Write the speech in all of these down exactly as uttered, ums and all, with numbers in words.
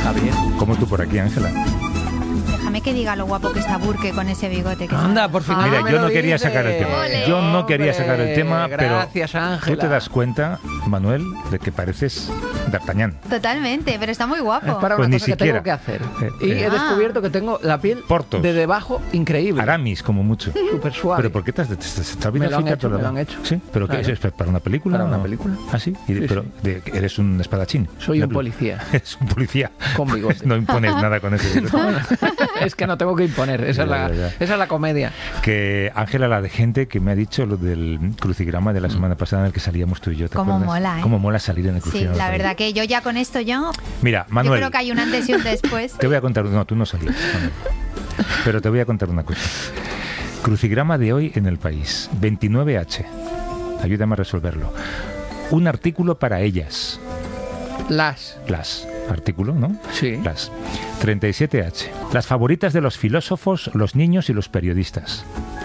Está bien. Como tú por aquí, Ángela. Déjame que diga lo guapo que está Burke con ese bigote. Que Anda, está... por fin. Ah, Mira, me yo lo no quería dices. sacar el tema. Ole. Yo no quería sacar el tema, pero Gracias, Ángela. tú te das cuenta, Manuel, de que pareces D'Artagnan. Totalmente, pero está muy guapo. Es para Pues una ni cosa que siquiera. tengo que hacer. Eh, y eh. he descubierto que tengo la piel Portos. de debajo increíble. Aramis, como mucho. Súper suave. ¿Pero por qué te has, te, te, te has Me lo han fijado hecho, toda me la- lo han hecho. ¿Sí? ¿Pero Claro. qué es? ¿Es para una película? Para una o- película. ¿Ah, sí? Y de- Sí, pero sí. de- eres un espadachín. Soy un No, policía. Eres un policía. Con bigote. No impones nada con ese bigote. Es que no tengo que imponer. Esa, Ya, es, la, ya, ya. esa es la comedia. Que Ángela, la de gente que me ha dicho lo del crucigrama de la semana pasada en el que salíamos tú y yo. ¿te Cómo acuerdas? mola, ¿eh? Cómo mola salir en el Sí, crucigrama. la verdad que yo ya con esto yo... Mira, Yo Manuel, creo que hay un antes y un después. te voy a contar... No, tú no salías, Manuel. Pero te voy a contar una cosa. Crucigrama de hoy en El País. veintinueve hache. Ayúdame a resolverlo. Un artículo para ellas. Las. Las. Artículo, ¿no? Sí. Las. treinta y siete hache. Las favoritas de los filósofos, los niños y los periodistas.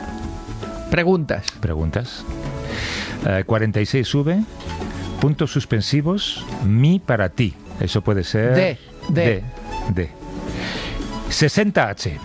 Preguntas. Preguntas. Eh, cuarenta y seis V. Puntos suspensivos. Mi para ti. Eso puede ser... De, de. De. de. sesenta hache.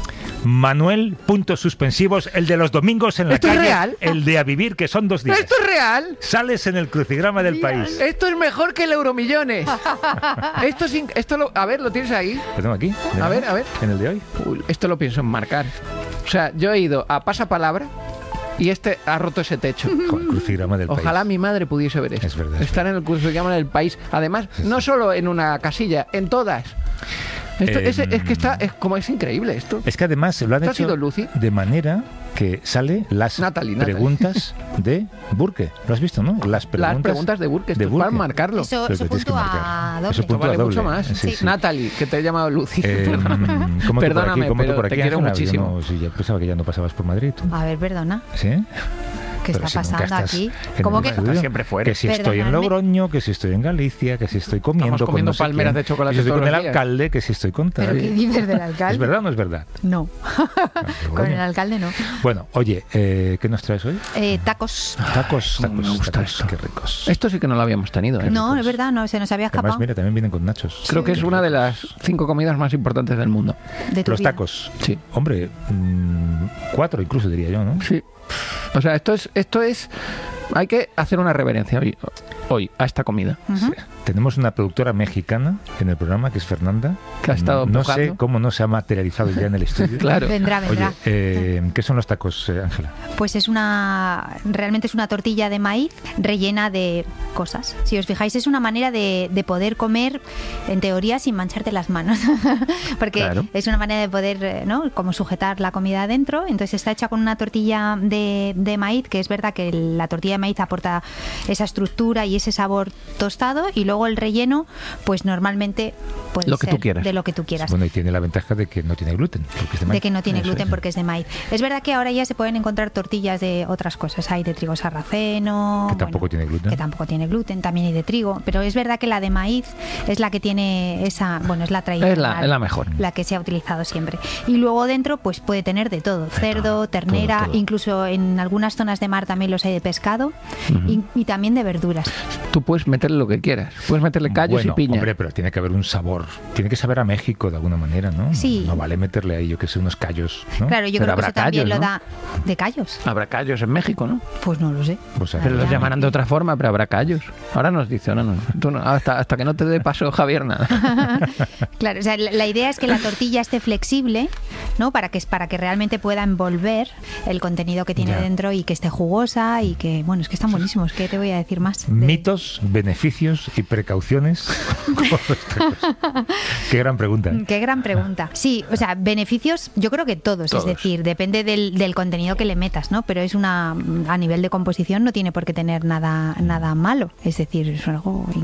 Manuel, puntos suspensivos, el de los domingos en la ¿Esto es calle, real? el de a vivir, que son dos días. ¿Esto es real? Sales en el crucigrama del país. Esto es mejor que el Euromillones. esto es in- esto lo, a ver, ¿lo tienes ahí? Lo tengo aquí. A ver, a ver. En el de hoy. Uy, esto lo pienso enmarcar. O sea, yo he ido a pasapalabra y este ha roto ese techo. Joder, crucigrama del Ojalá país. mi madre pudiese ver esto. Es verdad, es Estar en el crucigrama del país. Además, no solo en una casilla, en todas. Esto, Em, es, es que está, es como es increíble esto. Es que además se lo han ¿Esto ha hecho sido Lucy? de manera que sale las Natalie, Natalie. preguntas de Burke. ¿Lo has visto, no? Las preguntas, Las preguntas de Burke, esto de es para Burke. marcarlo. Eso, Pero eso te tienes que puntúa marcar. doble. Eso Esto puntúa vale doble. mucho más. Sí, sí. Natalie, que te he llamado Lucy. Eh, ¿cómo tú por Perdóname, aquí? ¿Cómo tú pero por te aquí, quiero Ángela? muchísimo. Yo no- sí, yo pensaba que ya no pasabas por Madrid. ¿Tú? A ver, perdona. ¿Sí? ¿Qué Pero está si nunca pasando estás aquí? en ¿Cómo el que...? estudio. Siempre fuera. Que si estoy en Perdonadme. Logroño, que si estoy en Galicia, que si estoy comiendo Estamos comiendo con no sé palmeras quién, de chocolate que si estoy todos con el los días. alcalde, que si estoy con tal. ¿Pero qué dices del alcalde? ¿Es verdad o no es verdad? No. qué Con bueno. el alcalde no. Bueno, oye, eh, ¿qué nos traes hoy? Eh, tacos. Tacos, cómo tacos, me gusta tacos, esto. qué ricos. Esto sí que no lo habíamos tenido, ¿eh? No, es verdad, no, se nos había Además, escapado mira, también vienen con nachos. Creo que es una de las cinco comidas más importantes del mundo. de tu Los vida. tacos. Sí. Hombre, mmm, cuatro incluso diría yo, ¿no? Sí. O sea, esto es, esto es. Hay que hacer una reverencia hoy, hoy a esta comida. Ujú. Sí. Tenemos una productora mexicana en el programa, que es Fernanda. Que ha estado No sé empujando. cómo no se ha materializado ya en el estudio. Claro. Vendrá, vendrá. Oye, eh, ¿qué son los tacos, eh, Ángela? Pues es una, realmente es una tortilla de maíz rellena de cosas. Si os fijáis, es una manera de, de poder comer, en teoría, sin mancharte las manos. Porque Claro. es una manera de poder, eh, ¿no? Como sujetar la comida adentro. Entonces está hecha con una tortilla de, de maíz, que es verdad que la tortilla de maíz aporta esa estructura y ese sabor tostado. Y luego el relleno, pues normalmente puede Lo que ser tú quieras. de lo que tú quieras. Bueno, y tiene la ventaja de que no tiene gluten. Porque es de, De maíz. que no tiene Eso gluten es. porque es de maíz. Es verdad que ahora ya se pueden encontrar tortillas de otras cosas. Hay de trigo sarraceno. Que tampoco tiene gluten. Que tampoco tiene gluten, también hay de trigo. Pero es verdad que la de maíz es la que tiene esa... Bueno, es la tradicional. Es la- es la mejor. La que se ha utilizado siempre. Y luego dentro pues puede tener de todo. Cerdo, ternera, todo, todo. incluso en algunas zonas de mar también los hay de pescado. Ujú. y, y también de verduras. Tú puedes meterle lo que quieras. Puedes meterle callos Bueno, y piña. hombre, pero tiene que haber un sabor. Tiene que saber a México de alguna manera, ¿no? Sí. No vale meterle ahí, yo que sé, unos callos, ¿no? Claro, yo Pero creo que habrá eso también callos, lo ¿no? da... ¿De callos? Habrá callos en México, ¿no? Pues no lo sé. O sea, Pero los ya. llamarán de otra forma, pero habrá callos. Ahora nos dice, ahora no. Tú no hasta, hasta que no te dé paso Javier, nada. Claro, o sea, la, la idea es que la tortilla esté flexible, ¿no? Para que para que realmente pueda envolver el contenido que tiene Ya. dentro y que esté jugosa y que, bueno, es que están buenísimos. ¿Qué te voy a decir más? De- Mitos, beneficios y precauciones. con los tacos. Qué gran pregunta. ¿eh? Qué gran pregunta. Sí, o sea, beneficios, yo creo que todos, Todos. es decir, depende del, del contenido que le metas, ¿no? Pero es una, a nivel de composición no tiene por qué tener nada, nada malo, es decir, es algo